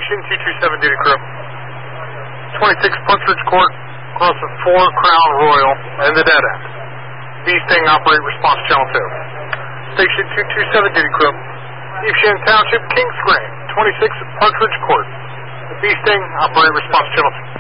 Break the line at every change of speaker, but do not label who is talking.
Station 227 duty crew. 26 Partridge Court, crossing 4 Crown Royal and the dead end. B-Sting, operate response channel 2. Station 227 duty crew. Evesham Township, Kings Green, 26 Partridge Court. B-Sting, operate response channel 2.